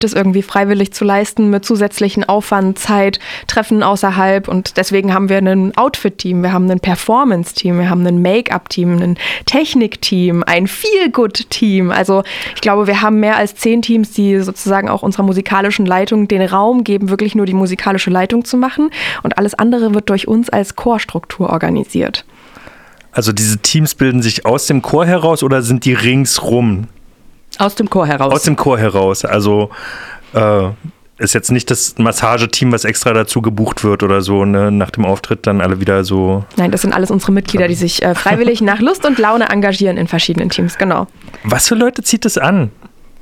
das irgendwie freiwillig zu leisten mit zusätzlichen Aufwand, Zeit, Treffen außerhalb. Und deswegen haben wir ein Outfit-Team, wir haben ein Performance-Team, wir haben ein Make-up-Team, ein Technik-Team, ein Feel-Good-Team. Also ich glaube, wir haben mehr als 10 Teams, die sozusagen auch unserer musikalischen Leitung den Raum geben, wirklich nur die musikalische Leitung zu machen. Und alles andere wird durch uns als Chorstruktur organisiert. Also diese Teams bilden sich aus dem Chor heraus oder sind die ringsrum? Aus dem Chor heraus. Aus dem Chor heraus. Also ist jetzt nicht das Massageteam, was extra dazu gebucht wird oder so, ne? Nach dem Auftritt dann alle wieder so. Nein, das sind alles unsere Mitglieder, die sich freiwillig nach Lust und Laune engagieren in verschiedenen Teams, genau. Was für Leute zieht das an?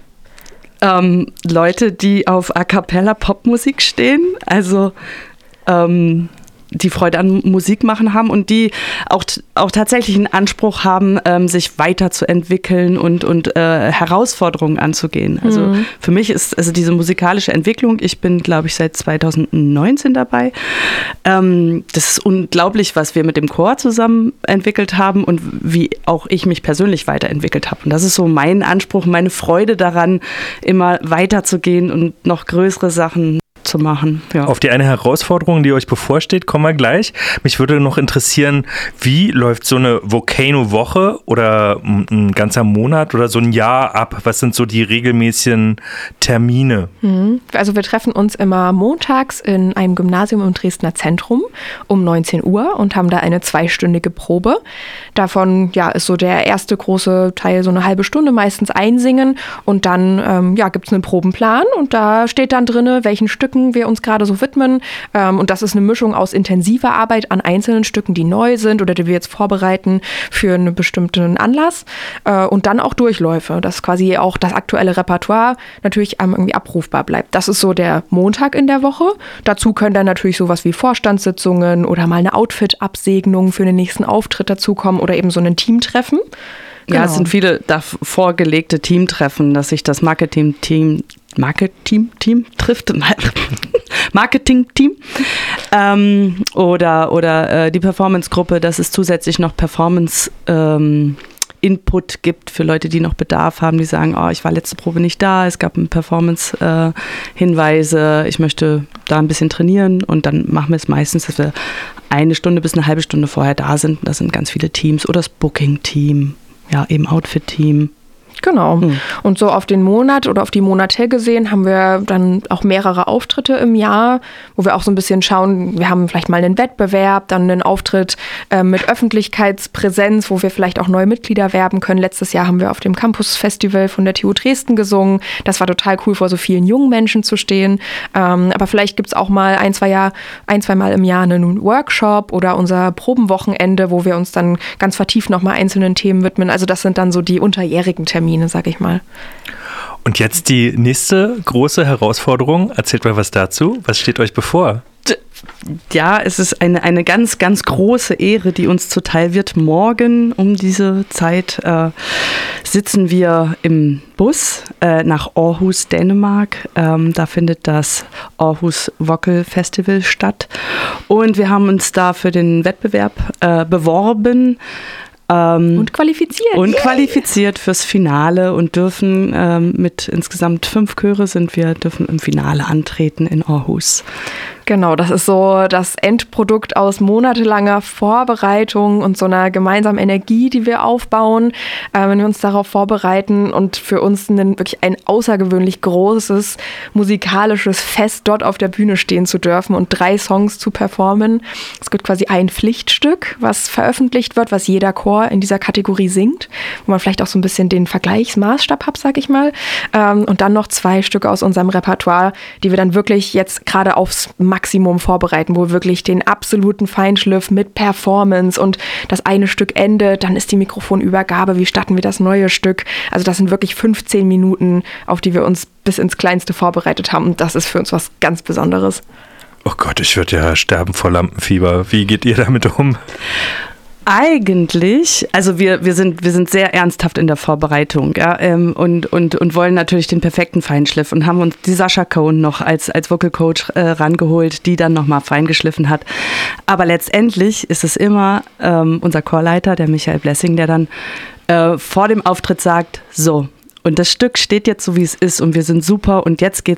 Leute, die auf A-Cappella-Popmusik stehen, also die Freude an Musik machen haben und die auch tatsächlich einen Anspruch haben, sich weiterzuentwickeln und Herausforderungen anzugehen. Also für mich ist also diese musikalische Entwicklung, ich bin, glaube ich, seit 2019 dabei. Das ist unglaublich, was wir mit dem Chor zusammen entwickelt haben und wie auch ich mich persönlich weiterentwickelt habe. Und das ist so mein Anspruch, meine Freude daran, immer weiterzugehen und noch größere Sachen zu machen. Ja. Auf die eine Herausforderung, die euch bevorsteht, kommen wir gleich. Mich würde noch interessieren, wie läuft so eine Volcano-Woche oder ein ganzer Monat oder so ein Jahr ab? Was sind so die regelmäßigen Termine? Also wir treffen uns immer montags in einem Gymnasium im Dresdner Zentrum um 19 Uhr und haben da eine 2-stündige Probe. Davon ist so der erste große Teil so eine halbe Stunde, meistens einsingen und dann gibt es einen Probenplan und da steht dann drin, welchen Stücken wir uns gerade so widmen. Und das ist eine Mischung aus intensiver Arbeit an einzelnen Stücken, die neu sind oder die wir jetzt vorbereiten für einen bestimmten Anlass. Und dann auch Durchläufe, dass quasi auch das aktuelle Repertoire natürlich irgendwie abrufbar bleibt. Das ist so der Montag in der Woche. Dazu können dann natürlich sowas wie Vorstandssitzungen oder mal eine Outfit-Absegnung für den nächsten Auftritt dazukommen oder eben so ein Teamtreffen. Ja, es sind viele vorgelegte Teamtreffen, dass sich das Marketing-Team trifft. Marketing-Team. Oder die Performance-Gruppe, dass es zusätzlich noch Performance Input gibt für Leute, die noch Bedarf haben, die sagen, ich war letzte Probe nicht da, es gab Performance-Hinweise, ich möchte da ein bisschen trainieren und dann machen wir es meistens, dass wir 1 Stunde bis eine halbe Stunde vorher da sind. Das sind ganz viele Teams oder das Booking-Team. Ja, eben Outfit-Team. Genau. Und so auf den Monat oder auf die Monate gesehen haben wir dann auch mehrere Auftritte im Jahr, wo wir auch so ein bisschen schauen, wir haben vielleicht mal einen Wettbewerb, dann einen Auftritt mit Öffentlichkeitspräsenz, wo wir vielleicht auch neue Mitglieder werben können. Letztes Jahr haben wir auf dem Campus-Festival von der TU Dresden gesungen. Das war total cool, vor so vielen jungen Menschen zu stehen. Aber vielleicht gibt es auch mal ein, zwei Mal im Jahr einen Workshop oder unser Probenwochenende, wo wir uns dann ganz vertieft nochmal einzelnen Themen widmen. Also das sind dann so die unterjährigen Termine, sag ich mal. Und jetzt die nächste große Herausforderung. Erzählt mal was dazu. Was steht euch bevor? Ja, es ist eine ganz, ganz große Ehre, die uns zuteil wird. Morgen um diese Zeit sitzen wir im Bus nach Aarhus, Dänemark. Da findet das Aarhus Vocal Festival statt. Und wir haben uns da für den Wettbewerb beworben. Und qualifiziert. Und qualifiziert fürs Finale und dürfen mit insgesamt 5 Chöre dürfen im Finale antreten in Aarhus. Genau, das ist so das Endprodukt aus monatelanger Vorbereitung und so einer gemeinsamen Energie, die wir aufbauen, wenn wir uns darauf vorbereiten und für uns wirklich ein außergewöhnlich großes musikalisches Fest dort auf der Bühne stehen zu dürfen und 3 Songs zu performen. Es gibt quasi ein Pflichtstück, was veröffentlicht wird, was jeder Chor in dieser Kategorie singt, wo man vielleicht auch so ein bisschen den Vergleichsmaßstab hat, sag ich mal. Und dann noch 2 Stücke aus unserem Repertoire, die wir dann wirklich jetzt gerade aufs Maximum vorbereiten, wo wir wirklich den absoluten Feinschliff mit Performance und das eine Stück endet, dann ist die Mikrofonübergabe, wie starten wir das neue Stück. Also das sind wirklich 15 Minuten, auf die wir uns bis ins Kleinste vorbereitet haben und das ist für uns was ganz Besonderes. Oh Gott, ich würde ja sterben vor Lampenfieber. Wie geht ihr damit um? Eigentlich, also wir sind sehr ernsthaft in der Vorbereitung, ja, und wollen natürlich den perfekten Feinschliff und haben uns die Sascha Cohn noch als Vocal Coach rangeholt, die dann nochmal feingeschliffen hat. Aber letztendlich ist es immer unser Chorleiter, der Michael Blessing, der dann vor dem Auftritt sagt, so, Und das Stück steht jetzt so, wie es ist und wir sind super und jetzt geht's